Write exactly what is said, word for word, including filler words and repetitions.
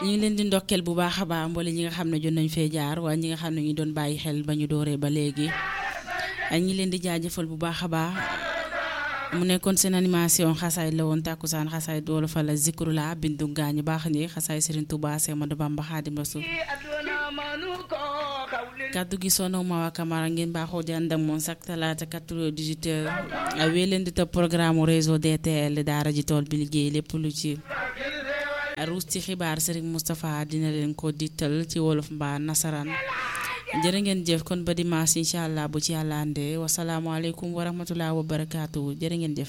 ñu ngi leen di ndokkeel bu baax a baax mboole ñi nga xam ne jot nañ fee jaar waaye ñi nga xam ne ñu doon bàyyi xel ba ñu dooree ba léegi ak ñi leen di jaajëfal bu baax a baax mu nekkoon seen animation xasaay la woon tàkkusaan xasaay doolu fa la zikru la bindu gaañu baax ñi xasaay Serigne Touba Cheikh Ahmadou Bamba Khadim Rassoul kaddu gi sono Mawa Camara ngeen baaxoo di ànd ak moom chaque talaata quatre heures dix-huit heures wéy leen di topp programme réseau D T L daara ji tool bi liggéey lépp lu ci ruus ci xibaar Serigne Moustapha dina leen ko dittal ci wolof mbaa nasaraan jërë ngeen jëf kon ba dimanche incha allah bu ci yàlla àndee wasalaamualeykum wa rahmatulah wa barakaatu jërë ngeen jëf.